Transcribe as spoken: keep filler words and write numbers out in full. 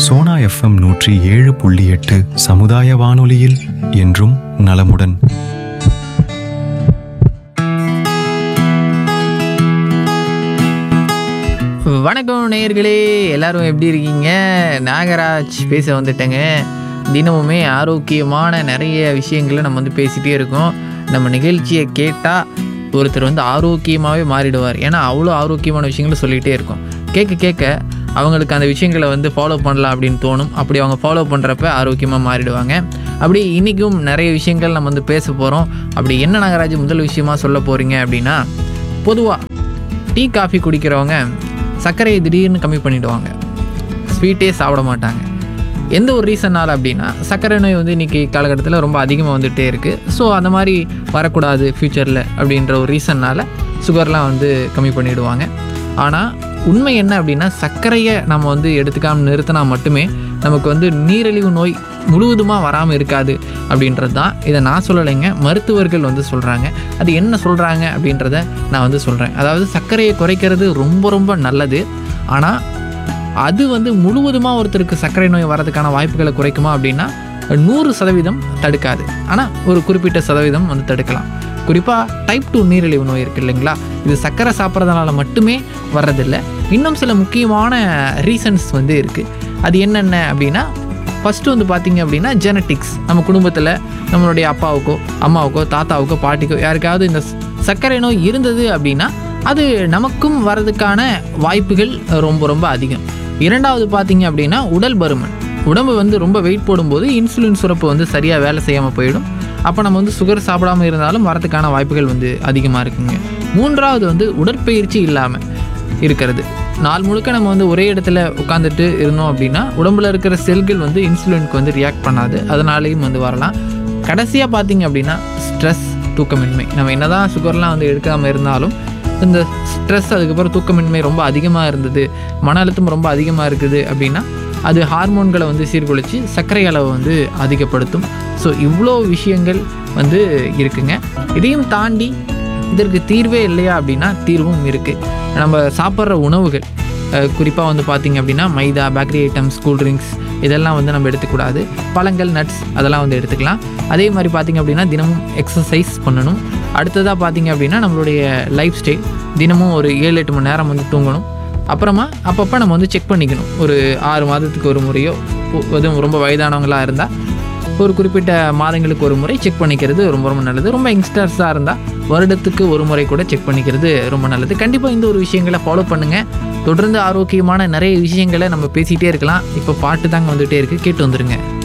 Sona FM நூற்றி ஏழு புள்ளி எட்டு சமுதாய வானொலியில் என்றும் நலமுடன். வணக்கம் நேயர்களே, எல்லாரும் எப்படி இருக்கீங்க? நாகராஜ் பேச வந்துட்டேங்க. தினமுமே ஆரோக்கியமான நிறைய விஷயங்களை நம்ம வந்து பேசிகிட்டே இருக்கோம். நம்ம நிகழ்ச்சியை கேட்டால் ஒருத்தர் வந்து ஆரோக்கியமாகவே மாறிடுவார். ஏன்னா அவ்வளோ ஆரோக்கியமான விஷயங்களை சொல்லிகிட்டே இருக்கோம். கேட்க கேட்க அவங்களுக்கு அந்த விஷயங்களை வந்து ஃபாலோ பண்ணலாம் அப்படின்னு தோணும். அப்படி அவங்க ஃபாலோ பண்ணுறப்ப ஆரோக்கியமாக மாறிடுவாங்க. அப்படி இன்றைக்கும் நிறைய விஷயங்கள் நம்ம வந்து பேச போகிறோம். அப்படி என்ன நாகராஜ் முதல் விஷயமா சொல்ல போகிறீங்க அப்படின்னா, பொதுவாக டீ காஃபி குடிக்கிறவங்க சர்க்கரையை திடீர்னு கம்மி பண்ணிவிடுவாங்க. ஸ்வீட்டே சாப்பிட மாட்டாங்க. எந்த ஒரு ரீசனால் அப்படின்னா, சர்க்கரை நோய் வந்து இன்றைக்கி காலகட்டத்தில் ரொம்ப அதிகமாக வந்துகிட்டே இருக்குது. ஸோ அந்த மாதிரி வரக்கூடாது ஃப்யூச்சரில் அப்படின்ற ஒரு ரீசன்னால் சுகர்லாம் வந்து கம்மி பண்ணிவிடுவாங்க. ஆனால் உண்மை என்ன அப்படின்னா, சர்க்கரையை நம்ம வந்து எடுத்துக்காமல் நிறுத்தினா மட்டுமே நமக்கு வந்து நீரிழிவு நோய் முழுவதுமாக வராமல் இருக்காது அப்படின்றது தான். இதை நான் சொல்லலைங்க, மருத்துவர்கள் வந்து சொல்கிறாங்க. அது என்ன சொல்கிறாங்க அப்படின்றத நான் வந்து சொல்கிறேன். அதாவது சர்க்கரையை குறைக்கிறது ரொம்ப ரொம்ப நல்லது. ஆனால் அது வந்து முழுவதுமாக ஒருத்தருக்கு சர்க்கரை நோய் வரதுக்கான வாய்ப்புகளை குறைக்குமா அப்படின்னா நூறு சதவீதம் தடுக்காது. ஆனால் ஒரு குறிப்பிட்ட சதவீதம் வந்து தடுக்கலாம். குறிப்பாக டைப் டூ நீரிழிவு நோய் இருக்குது இல்லைங்களா, இது சர்க்கரை சாப்பிட்றதுனால மட்டுமே வர்றதில்லை. இன்னும் சில முக்கியமான ரீசன்ஸ் வந்து இருக்குது. அது என்னென்ன அப்படின்னா, ஃபஸ்ட்டு வந்து பார்த்திங்க அப்படின்னா ஜெனட்டிக்ஸ். நம்ம குடும்பத்தில் நம்மளுடைய அப்பாவுக்கோ அம்மாவுக்கோ தாத்தாவுக்கோ பாட்டிக்கோ யாருக்காவது இந்த சர்க்கரை நோய் இருந்தது அப்படின்னா அது நமக்கும் வர்றதுக்கான வாய்ப்புகள் ரொம்ப ரொம்ப அதிகம். இரண்டாவது பார்த்திங்க அப்படின்னா உடல் பருமன். உடம்பு வந்து ரொம்ப வெயிட் போடும்போது இன்சுலின் சுரப்பு வந்து சரியாக வேலை செய்யாமல் போயிடும். அப்போ நம்ம வந்து சுகர் சாப்பிடாமல் இருந்தாலும் வரதுக்கான வாய்ப்புகள் வந்து அதிகமாக இருக்குங்க. மூன்றாவது வந்து உடற்பயிற்சி இல்லாமல் இருக்கிறது. நாள் முழுக்க நம்ம வந்து ஒரே இடத்துல உட்காந்துட்டு இருந்தோம் அப்படின்னா உடம்புல இருக்கிற செல்கள் வந்து இன்சுலினுக்கு வந்து ரியாக்ட் பண்ணாது. அதனாலேயும் வந்து வரலாம். கடைசியாக பார்த்திங்க அப்படின்னா ஸ்ட்ரெஸ், தூக்கமின்மை. நம்ம என்ன தான் சுகர்லாம் வந்து எடுக்காமல் இருந்தாலும் இந்த ஸ்ட்ரெஸ், அதுக்கப்புறம் தூக்கமின்மை ரொம்ப அதிகமாக இருந்தது, மன அழுத்தம் ரொம்ப அதிகமாக இருக்குது அப்படின்னா அது ஹார்மோன்களை வந்து சீர்குலைச்சி சர்க்கரை அளவை வந்து அதிகப்படுத்தும். ஸோ இவ்வளோ விஷயங்கள் வந்து இருக்குங்க. இதையும் தாண்டி இதற்கு தீர்வே இல்லையா அப்படின்னா தீர்வும் இருக்குது. நம்ம சாப்பிட்ற உணவுகள் குறிப்பாக வந்து பார்த்திங்க அப்படின்னா மைதா, பேக்கரி ஐட்டம்ஸ், கூல்ட்ரிங்க்ஸ் இதெல்லாம் வந்து நம்ம எடுத்துக்கூடாது. பழங்கள், நட்ஸ் அதெல்லாம் வந்து எடுத்துக்கலாம். அதே மாதிரி பார்த்திங்க அப்படின்னா தினமும் எக்ஸசைஸ் பண்ணணும். அடுத்ததாக பார்த்திங்க அப்படின்னா நம்மளுடைய லைஃப் ஸ்டைல், தினமும் ஒரு ஏழு எட்டு மணி நேரம் வந்து தூங்கணும். அப்புறமா அப்பப்போ நம்ம வந்து செக் பண்ணிக்கணும். ஒரு ஆறு மாதத்துக்கு ஒரு முறையோ, அதுவும் ரொம்ப வயதானவங்களாக இருந்தால் ஒரு குறிப்பிட்ட மாதங்களுக்கு ஒரு முறை செக் பண்ணிக்கிறது ரொம்ப ரொம்ப நல்லது. ரொம்ப யங்ஸ்டர்ஸாக இருந்தால் வருடத்துக்கு ஒரு முறை கூட செக் பண்ணிக்கிறது ரொம்ப நல்லது. கண்டிப்பாக இந்த ஒரு விஷயங்களை ஃபாலோ பண்ணுங்கள். தொடர்ந்து ஆரோக்கியமான நிறைய விஷயங்களை நம்ம பேசிகிட்டே இருக்கலாம். இப்போ பாட்டு தாங்க வந்துகிட்டே இருக்குது, கேட்டு வந்துடுங்க.